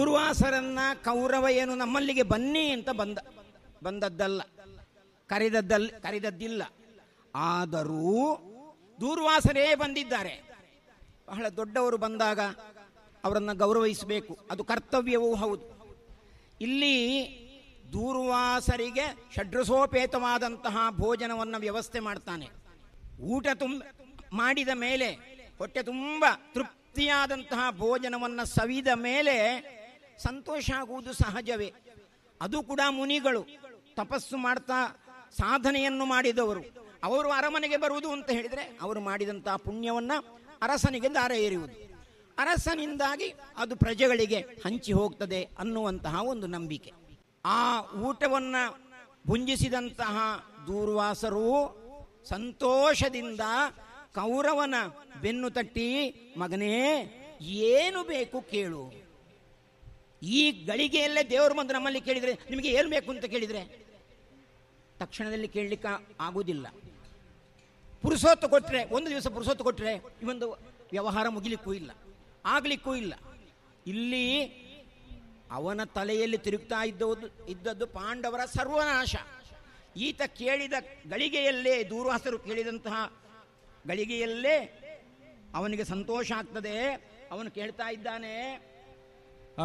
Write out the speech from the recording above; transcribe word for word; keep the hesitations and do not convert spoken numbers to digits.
ದೂರ್ವಾಸರನ್ನ ಕೌರವ ಏನು ನಮ್ಮಲ್ಲಿಗೆ ಬನ್ನಿ ಅಂತ ಬಂದ ಬಂದದ್ದಲ್ಲ, ಕರೆದದ್ದಲ್ಲ ಕರೆದದ್ದಿಲ್ಲ. ಆದರೂ ದೂರ್ವಾಸರೇ ಬಂದಿದ್ದಾರೆ. ಬಹಳ ದೊಡ್ಡವರು ಬಂದಾಗ ಅವರನ್ನು ಗೌರವಿಸಬೇಕು, ಅದು ಕರ್ತವ್ಯವೂ ಹೌದು. ಇಲ್ಲಿ ದೂರ್ವಾಸರಿಗೆ ಷಡ್ರಸೋಪೇತವಾದಂತಹ ಭೋಜನವನ್ನು ವ್ಯವಸ್ಥೆ ಮಾಡ್ತಾನೆ. ಊಟ ತುಂಬ ಮಾಡಿದ ಮೇಲೆ, ಹೊಟ್ಟೆ ತುಂಬ ತೃಪ್ತಿಯಾದಂತಹ ಭೋಜನವನ್ನು ಸವಿದ ಮೇಲೆ ಸಂತೋಷ ಆಗುವುದು ಸಹಜವೇ. ಅದು ಕೂಡ ಮುನಿಗಳು ತಪಸ್ಸು ಮಾಡ್ತಾ ಸಾಧನೆಯನ್ನು ಮಾಡಿದವರು. ಅವರು ಅರಮನೆಗೆ ಬರುವುದು ಅಂತ ಹೇಳಿದರೆ ಅವರು ಮಾಡಿದಂತಹ ಪುಣ್ಯವನ್ನು ಅರಸನಿಗೆ ದಾರ ಎರೆಯುವುದು, ಅರಸನಿಂದಾಗಿ ಅದು ಪ್ರಜೆಗಳಿಗೆ ಹಂಚಿ ಹೋಗ್ತದೆ ಅನ್ನುವಂತಹ ಒಂದು ನಂಬಿಕೆ. ಆ ಊಟವನ್ನು ಭುಂಜಿಸಿದಂತಹ ದೂರ್ವಾಸರು ಸಂತೋಷದಿಂದ ಕೌರವನ ಬೆನ್ನು ತಟ್ಟಿ, ಮಗನೇ ಏನು ಬೇಕು ಕೇಳು. ಈ ಗಳಿಗೆಯಲ್ಲೇ ದೇವರು ಬಂದು ನಮ್ಮಲ್ಲಿ ಕೇಳಿದರೆ ನಿಮಗೆ ಏನು ಬೇಕು ಅಂತ ಕೇಳಿದರೆ ತಕ್ಷಣದಲ್ಲಿ ಕೇಳಲಿಕ್ಕೆ ಆಗುವುದಿಲ್ಲ. ಪುರುಸೊತ್ತು ಕೊಟ್ಟರೆ, ಒಂದು ದಿವಸ ಪುರುಸೊತ್ತು ಕೊಟ್ಟರೆ ಈ ಒಂದು ವ್ಯವಹಾರ ಮುಗಿಲಿಕ್ಕೂ ಇಲ್ಲ, ಆಗಲಿಕ್ಕೂ ಇಲ್ಲ. ಇಲ್ಲಿ ಅವನ ತಲೆಯಲ್ಲಿ ತಿರುಗ್ತಾ ಇದ್ದದ್ದು ಇದ್ದದ್ದು ಪಾಂಡವರ ಸರ್ವನಾಶ. ಈತ ಕೇಳಿದ ಗಳಿಗೆಯಲ್ಲೇ, ದೂರ್ವಾಸರು ಕೇಳಿದಂತಹ ಗಳಿಗೆಯಲ್ಲೇ ಅವನಿಗೆ ಸಂತೋಷ ಆಗ್ತದೆ. ಅವನು ಕೇಳ್ತಾ ಇದ್ದಾನೆ,